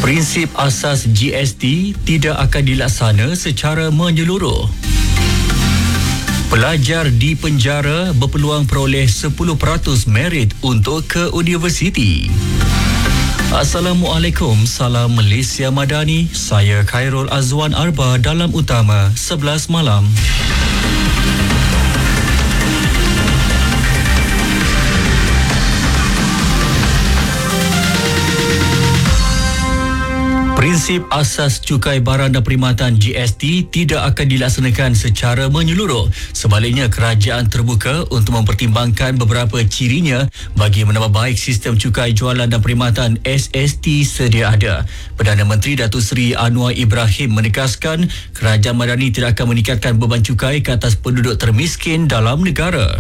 Prinsip asas GST tidak akan dilaksana secara menyeluruh. Pelajar di penjara berpeluang peroleh 10% merit untuk ke universiti. Assalamualaikum, salam Malaysia Madani. Saya Khairul Azwan Arba dalam Utama 11 malam. Prinsip asas cukai barang dan perkhidmatan GST tidak akan dilaksanakan secara menyeluruh. Sebaliknya, kerajaan terbuka untuk mempertimbangkan beberapa cirinya bagi menambah baik sistem cukai jualan dan perkhidmatan SST sedia ada. Perdana Menteri Datuk Seri Anwar Ibrahim menegaskan kerajaan Madani tidak akan meningkatkan beban cukai ke atas penduduk termiskin dalam negara.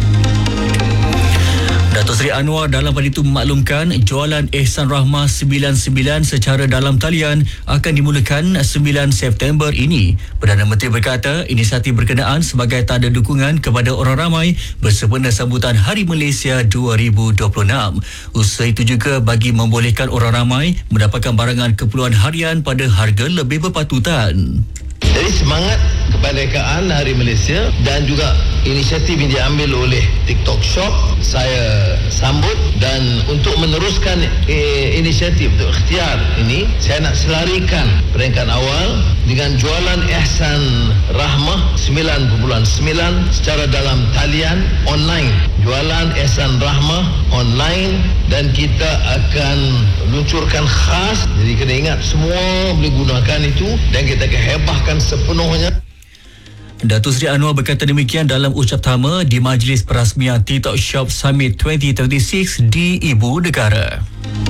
Datuk Seri Anwar dalam pada itu memaklumkan jualan Ehsan Rahmah 99 secara dalam talian akan dimulakan 9 September ini. Perdana Menteri berkata inisiatif berkenaan sebagai tanda dukungan kepada orang ramai bersempena sambutan Hari Malaysia 2026. Usaha itu juga bagi membolehkan orang ramai mendapatkan barangan keperluan harian pada harga lebih berpatutan. Jadi semangat kemerdekaan Hari Malaysia dan juga inisiatif yang diambil oleh TikTok Shop saya sambut, dan untuk meneruskan inisiatif untuk ikhtiar ini saya nak selarikan peringkat awal dengan jualan Ehsan Rahmah 9.9 secara dalam talian online. Jualan Ehsan Rahmah online dan kita akan luncurkan khas, jadi kena ingat semua boleh gunakan itu dan kita akan hebahkan sepenuhnya. Datuk Seri Anwar berkata demikian dalam ucap pertama di Majlis Perasmian TikTok Shop Summit 2026 di Ibu Negara.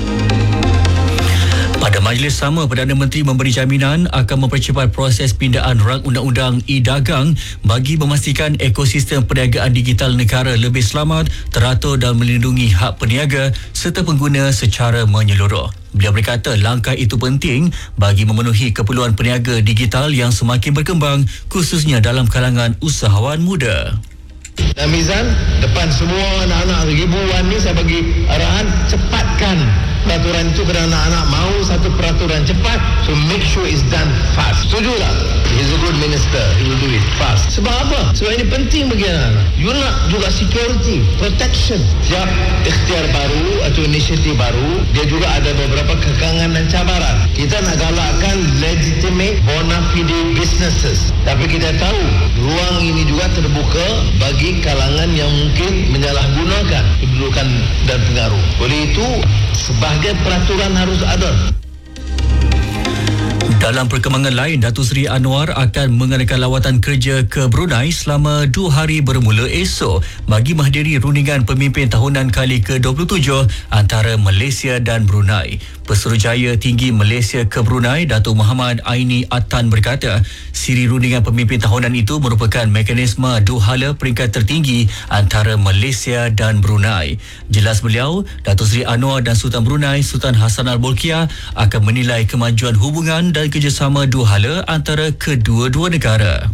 Pada majlis sama, Perdana Menteri memberi jaminan akan mempercepat proses pindaan rang undang-undang e-dagang bagi memastikan ekosistem perniagaan digital negara lebih selamat, teratur dan melindungi hak peniaga serta pengguna secara menyeluruh. Beliau berkata langkah itu penting bagi memenuhi keperluan peniaga digital yang semakin berkembang, khususnya dalam kalangan usahawan muda. Dan Mizan, depan semua anak-anak ribuan ni saya bagi arahan cepatkan peraturan itu kerana anak-anak mahu satu peraturan cepat, so make sure it's done fast. Setuju tak? He's a good minister, he will do it fast. Sebab apa? Sebab ini penting bagi anak-anak. You nak juga security, protection. Setiap ikhtiar baru atau inisiatif baru, dia juga ada beberapa kekangan dan cabaran. Kita nak galakkan legitimate bona fide businesses, tapi kita tahu ruang ini juga terbuka bagi kalangan yang mungkin menyalahgunakan kedudukan dan pengaruh. Oleh itu, sebahagian peraturan harus ada. Dalam perkembangan lain, Datuk Seri Anwar akan mengadakan lawatan kerja ke Brunei selama 2 hari bermula esok bagi menghadiri rundingan pemimpin tahunan kali ke-27 antara Malaysia dan Brunei. Pesuruhjaya Tinggi Malaysia ke Brunei, Datuk Muhammad Aini Attan berkata, siri rundingan pemimpin tahunan itu merupakan mekanisme dua hala peringkat tertinggi antara Malaysia dan Brunei. Jelas beliau, Datuk Seri Anwar dan Sultan Brunei Sultan Hassanal Bolkiah akan menilai kemajuan hubungan dan kerjasama dua hala antara kedua-dua negara.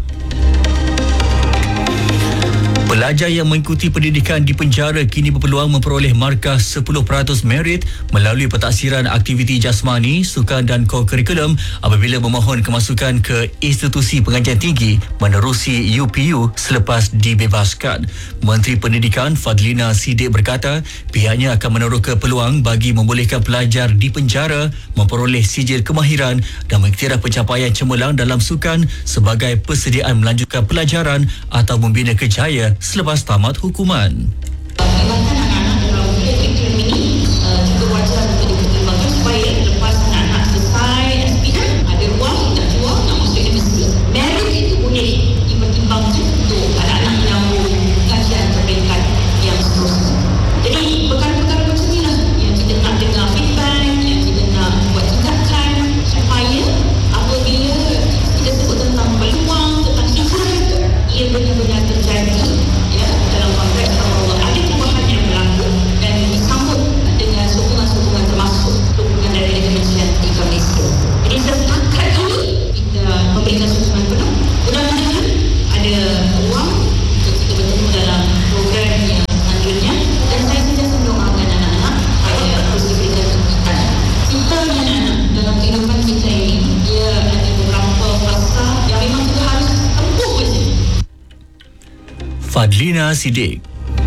Pelajar yang mengikuti pendidikan di penjara kini berpeluang memperoleh markah 10% merit melalui pentaksiran aktiviti jasmani, sukan dan co-kurikulum apabila memohon kemasukan ke institusi pengajian tinggi menerusi UPU selepas dibebaskan. Menteri Pendidikan Fadlina Siddiq berkata pihaknya akan meneroka peluang bagi membolehkan pelajar di penjara memperoleh sijil kemahiran dan mengiktiraf pencapaian cemerlang dalam sukan sebagai persediaan melanjutkan pelajaran atau membina kerjaya selepas tamat hukuman. Perkhidmatan anak-anak dalam kurikulum ini juga wajar untuk dipertimbangkan supaya lepas anak-anak selesai SPM ada ruang nak jual, nak masuk universiti. Merit itu boleh dipertimbangkan untuk anak-anak yang kajian peringkat yang seterusnya. Jadi perkara-perkara macam inilah yang kita nak dengar feedback, yang kita nak buat tingkatkan supaya apabila kita sebut tentang peluang, tentang hijrah, ia benar-benar terjadi dalam konteks Allah ada perubahan Fadlina Siddiq.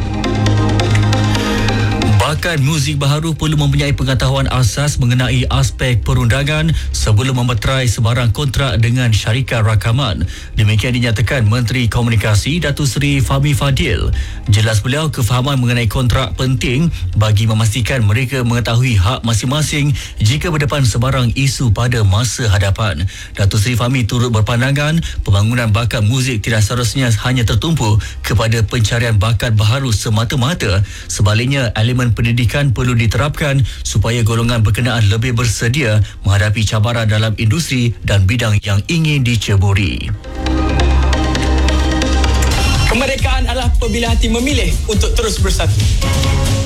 Bakat muzik baharu perlu mempunyai pengetahuan asas mengenai aspek perundangan sebelum memeterai sebarang kontrak dengan syarikat rakaman. Demikian dinyatakan Menteri Komunikasi Datuk Seri Fahmi Fadil. Jelas beliau, kefahaman mengenai kontrak penting bagi memastikan mereka mengetahui hak masing-masing jika berdepan sebarang isu pada masa hadapan. Datuk Seri Fahmi turut berpandangan pembangunan bakat muzik tidak seharusnya hanya tertumpu kepada pencarian bakat baharu semata-mata. Sebaliknya, elemen pendidikan perlu diterapkan supaya golongan berkenaan lebih bersedia menghadapi cabaran dalam industri dan bidang yang ingin diceburi. Kemerdekaan adalah apabila hati memilih untuk terus bersatu.